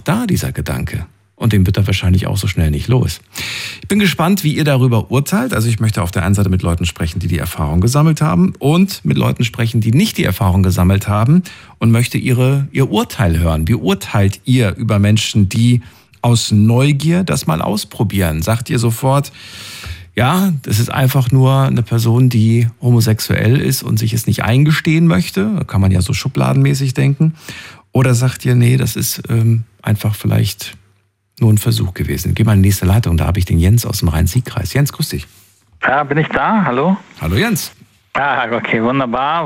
da, dieser Gedanke. Und den wird er wahrscheinlich auch so schnell nicht los. Ich bin gespannt, wie ihr darüber urteilt. Also ich möchte auf der einen Seite mit Leuten sprechen, die die Erfahrung gesammelt haben und mit Leuten sprechen, die nicht die Erfahrung gesammelt haben und möchte ihr Urteil hören. Wie urteilt ihr über Menschen, die aus Neugier das mal ausprobieren? Sagt ihr sofort, ja, das ist einfach nur eine Person, die homosexuell ist und sich es nicht eingestehen möchte? Da kann man ja so schubladenmäßig denken. Oder sagt ihr, nee, das ist einfach vielleicht nur ein Versuch gewesen. Geh mal in die nächste Leitung, da habe ich den Jens aus dem Rhein-Sieg-Kreis. Jens, grüß dich. Ja, bin ich da? Hallo? Hallo Jens. Ah, okay, wunderbar.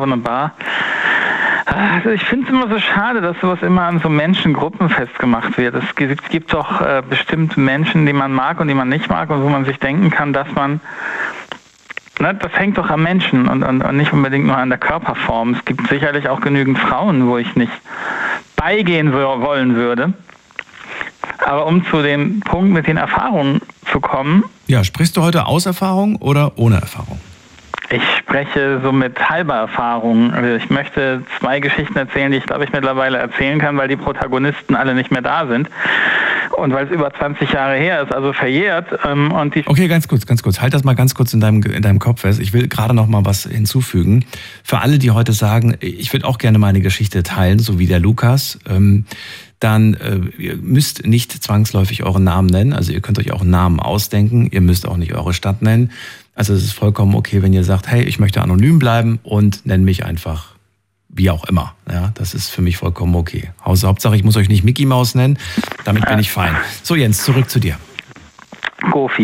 Also ich finde es immer so schade, dass sowas immer an so Menschengruppen festgemacht wird. Es gibt doch bestimmte Menschen, die man mag und die man nicht mag und wo man sich denken kann, dass man... das hängt doch am Menschen und nicht unbedingt nur an der Körperform. Es gibt sicherlich auch genügend Frauen, wo ich nicht beigehen wollen würde. Aber um zu dem Punkt mit den Erfahrungen zu kommen... Ja, sprichst du heute aus Erfahrung oder ohne Erfahrung? Ich spreche so mit halber Erfahrung. Also ich möchte 2 Geschichten erzählen, die ich glaube ich mittlerweile erzählen kann, weil die Protagonisten alle nicht mehr da sind. Und weil es über 20 Jahre her ist, also verjährt. Okay, ganz kurz. Halt das mal ganz kurz in deinem Kopf fest. Ich will gerade noch mal was hinzufügen. Für alle, die heute sagen, ich würde auch gerne meine Geschichte teilen, so wie der Lukas, dann ihr müsst nicht zwangsläufig euren Namen nennen. Also ihr könnt euch auch einen Namen ausdenken. Ihr müsst auch nicht eure Stadt nennen. Also es ist vollkommen okay, wenn ihr sagt, hey, ich möchte anonym bleiben und nenn mich einfach wie auch immer. Ja, das ist für mich vollkommen okay. Hauptsache, ich muss euch nicht Mickey Maus nennen. Damit bin ich fein. So Jens, zurück zu dir. Goofy.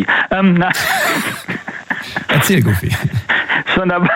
Erzähl, Goofy. Schon dabei.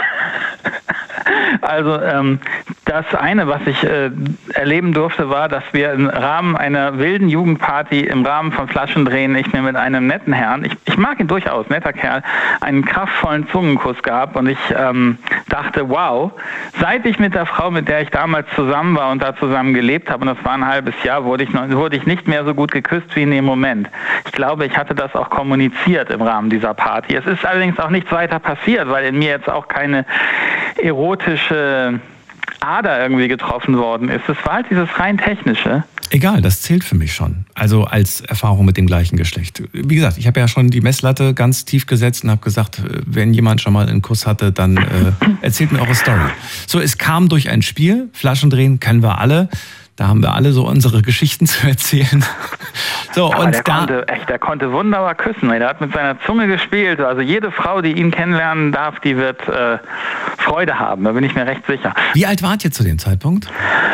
Also das eine, was ich erleben durfte, war, dass wir im Rahmen einer wilden Jugendparty, im Rahmen von Flaschendrehen, ich mir mit einem netten Herrn, ich mag ihn durchaus, netter Kerl, einen kraftvollen Zungenkuss gab und ich dachte, wow, seit ich mit der Frau, mit der ich damals zusammen war und da zusammen gelebt habe, und das war ein halbes Jahr, wurde ich nicht mehr so gut geküsst wie in dem Moment. Ich glaube, ich hatte das auch kommuniziert im Rahmen dieser Party. Es ist allerdings auch nichts weiter passiert, weil in mir jetzt auch keine erotische Ader irgendwie getroffen worden ist. Es war halt dieses rein technische. Egal, das zählt für mich schon. Also als Erfahrung mit dem gleichen Geschlecht. Wie gesagt, ich habe ja schon die Messlatte ganz tief gesetzt und habe gesagt, wenn jemand schon mal einen Kuss hatte, dann erzählt mir eure Story. So, es kam durch ein Spiel, Flaschendrehen kennen wir alle. Da haben wir alle so unsere Geschichten zu erzählen. So, aber und der konnte wunderbar küssen. Der hat mit seiner Zunge gespielt. Also jede Frau, die ihn kennenlernen darf, die wird Freude haben. Da bin ich mir recht sicher. Wie alt wart ihr zu dem Zeitpunkt?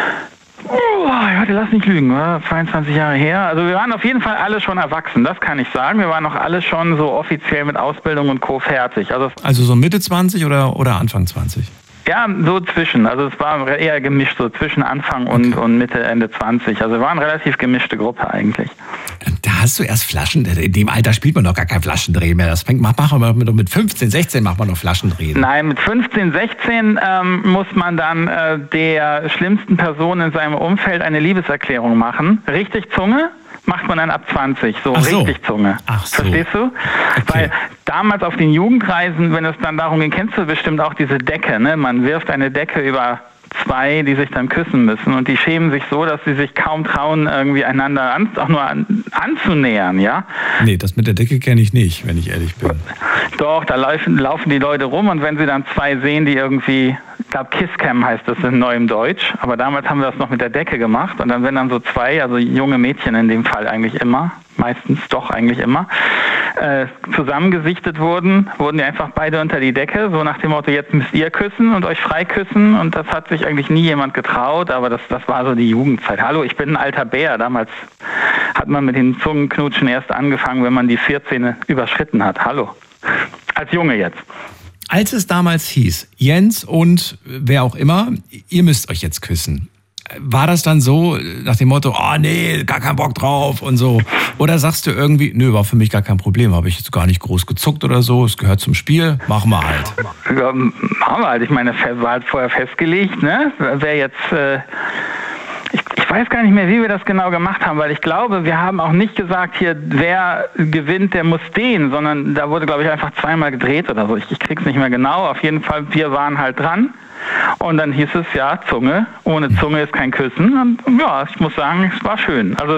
Lass nicht lügen, 22 Jahre her. Also wir waren auf jeden Fall alle schon erwachsen, das kann ich sagen. Wir waren auch alle schon so offiziell mit Ausbildung und Co. fertig. Also so Mitte 20 oder Anfang 20? Ja, so zwischen. Also es war eher gemischt, so zwischen Anfang und Mitte, Ende 20. Also wir waren eine relativ gemischte Gruppe eigentlich. Da hast du erst Flaschen, in dem Alter spielt man doch gar kein Flaschendrehen mehr. Das machen wir doch mit 15, 16 macht man noch Flaschendrehen. Nein, mit 15, 16 muss man dann der schlimmsten Person in seinem Umfeld eine Liebeserklärung machen. Richtig Zunge macht man dann ab 20, so richtig Zunge. Ach so. Verstehst du? Okay. Weil damals auf den Jugendreisen, wenn es dann darum ging, kennst du bestimmt auch diese Decke, ne? Man wirft eine Decke über 2, die sich dann küssen müssen und die schämen sich so, dass sie sich kaum trauen, irgendwie einander auch nur anzunähern, ja? Nee, das mit der Decke kenne ich nicht, wenn ich ehrlich bin. Doch, da laufen die Leute rum und wenn sie dann 2 sehen, die irgendwie, ich glaube Kisscam heißt das in neuem Deutsch, aber damals haben wir das noch mit der Decke gemacht und dann wenn dann so 2, also junge Mädchen in dem Fall eigentlich immer, meistens doch eigentlich immer, zusammengesichtet wurden die einfach beide unter die Decke, so nach dem Motto, jetzt müsst ihr küssen und euch frei küssen und das hat sich eigentlich nie jemand getraut, aber das war so die Jugendzeit. Hallo, ich bin ein alter Bär, damals hat man mit den Zungenknutschen erst angefangen, wenn man die 14 überschritten hat. Hallo, als Junge jetzt. Als es damals hieß, Jens und wer auch immer, ihr müsst euch jetzt küssen. War das dann so nach dem Motto, oh nee, gar keinen Bock drauf und so? Oder sagst du irgendwie, nö, war für mich gar kein Problem, habe ich jetzt gar nicht groß gezuckt oder so, es gehört zum Spiel, machen wir halt. Ja, machen wir halt, ich meine, war halt vorher festgelegt, ne? Wer jetzt... Ich weiß gar nicht mehr, wie wir das genau gemacht haben, weil ich glaube, wir haben auch nicht gesagt, hier, wer gewinnt, der muss den, sondern da wurde, glaube ich, einfach 2-mal gedreht oder so. Ich krieg's nicht mehr genau. Auf jeden Fall, wir waren halt dran. Und dann hieß es, ja, Zunge. Ohne Zunge ist kein Küssen. Und ja, ich muss sagen, es war schön. Also